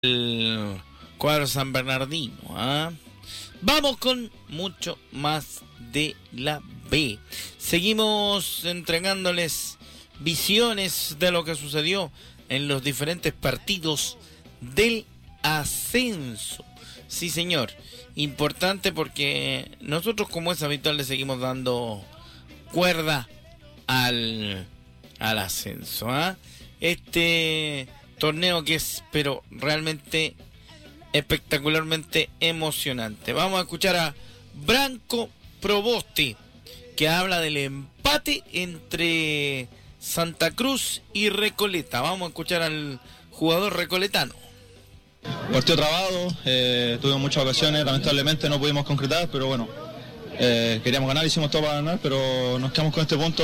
el cuadro San Bernardino, ¿ah? Vamos con mucho más de la B. Seguimos entregándoles visiones de lo que sucedió en los diferentes partidos del ascenso. Sí, señor. Importante porque nosotros, como es habitual, le seguimos dando cuerda al ascenso, ¿ah? Este torneo que es, pero realmente espectacularmente emocionante. Vamos a escuchar a Branco Proboste, que habla del empate entre Santa Cruz y Recoleta. Vamos a escuchar al jugador recoletano. Partido trabado, tuvimos muchas ocasiones, lamentablemente no pudimos concretar, pero bueno, queríamos ganar, hicimos todo para ganar, pero nos quedamos con este punto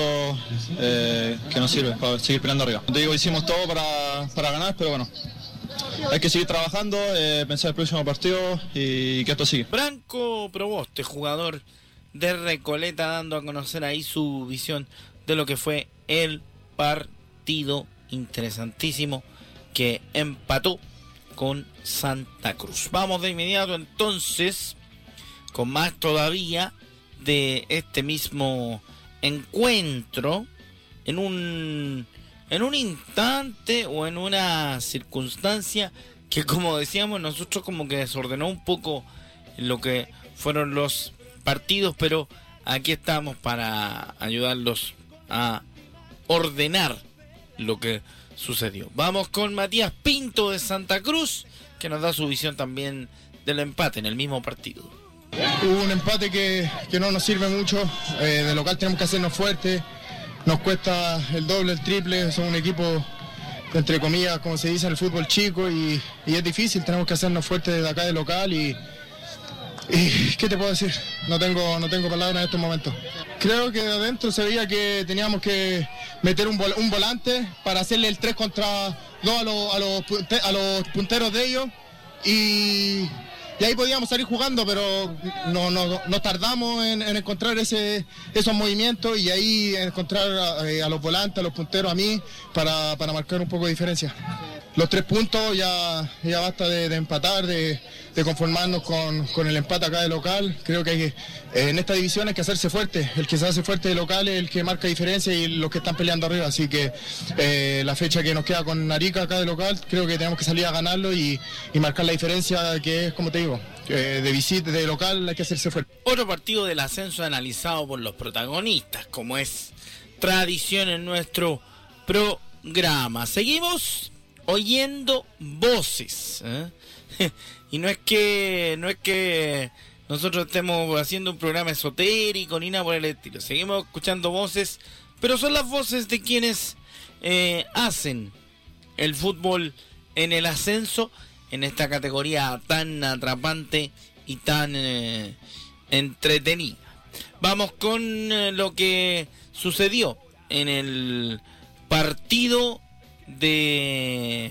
que nos sirve para seguir peleando arriba. Te digo, hicimos todo para ganar, pero bueno, hay que seguir trabajando, pensar el próximo partido y que esto sigue. Branco Proboste, jugador de Recoleta, dando a conocer ahí su visión de lo que fue el partido interesantísimo que empató con Santa Cruz. Vamos de inmediato entonces con más todavía de este mismo encuentro en un instante o en una circunstancia que, como decíamos, nosotros como que desordenó un poco lo que fueron los partidos, pero aquí estamos para ayudarlos a ordenar lo que sucedió. Vamos con Matías Pinto de Santa Cruz, que nos da su visión también del empate en el mismo partido. Hubo un empate que no nos sirve mucho. De local tenemos que hacernos fuertes. Nos cuesta el doble, el triple. Somos un equipo, entre comillas, como se dice en el fútbol chico, y es difícil. Tenemos que hacernos fuertes desde acá de local y ¿qué te puedo decir? No tengo palabras en estos momentos. Creo que de adentro se veía que teníamos que meter un volante para hacerle el 3 contra 2 a los punteros de ellos y ahí podíamos salir jugando, pero no tardamos en encontrar esos movimientos y ahí encontrar a los volantes, a los punteros, a mí, para marcar un poco de diferencia. Los 3 puntos ya basta de empatar, de conformarnos con el empate acá de local. Creo que en esta división hay que hacerse fuerte. El que se hace fuerte de local es el que marca diferencia y los que están peleando arriba. Así que la fecha que nos queda con Arica acá de local, creo que tenemos que salir a ganarlo y marcar la diferencia, que es, como te digo, de visita, de local hay que hacerse fuerte. Otro partido del ascenso analizado por los protagonistas, como es tradición en nuestro programa. Seguimos oyendo voces, ¿eh? Y no es que nosotros estemos haciendo un programa esotérico ni nada por el estilo. Seguimos escuchando voces, pero son las voces de quienes hacen el fútbol en el ascenso, en esta categoría tan atrapante y tan entretenida. Vamos con lo que sucedió en el partido de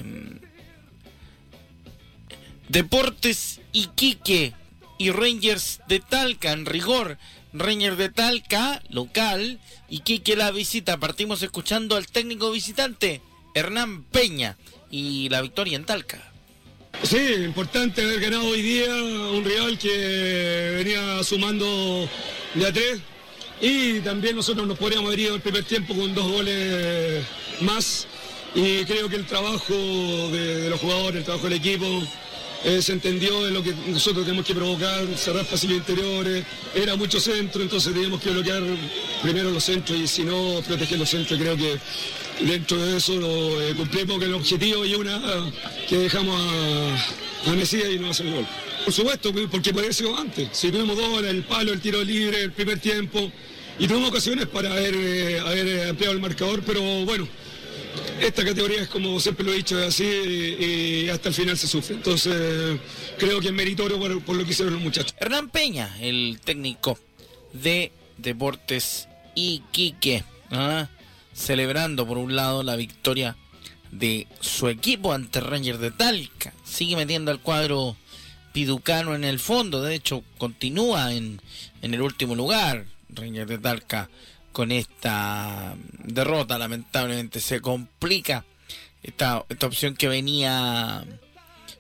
Deportes Iquique y Rangers de Talca. En rigor, Rangers de Talca, local, Iquique la visita. Partimos escuchando al técnico visitante, Hernán Peña, y la victoria en Talca. Sí, importante haber ganado hoy día un rival que venía sumando de a 3, y también nosotros nos podríamos haber ido el primer tiempo con 2 goles más, y creo que el trabajo de los jugadores, el trabajo del equipo, se entendió de lo que nosotros tenemos que provocar, cerrar pasillos interiores, era mucho centro, entonces teníamos que bloquear primero los centros y si no, proteger los centros. Creo que dentro de eso cumplimos con el objetivo y una que dejamos a Mesías y no hacer el gol. Por supuesto, porque podría haber sido antes. Si tuvimos 2 horas, el palo, el tiro libre, el primer tiempo, y tuvimos ocasiones para haber ampliado el marcador, pero bueno, esta categoría es, como siempre lo he dicho, es así y hasta el final se sufre. Entonces creo que es meritorio por lo que hicieron los muchachos. Hernán Peña, el técnico de Deportes Iquique, celebrando por un lado la victoria de su equipo ante Rangers de Talca. Sigue metiendo al cuadro piducano en el fondo, de hecho continúa en el último lugar. Rangers de Talca, con esta derrota, lamentablemente se complica esta opción que venía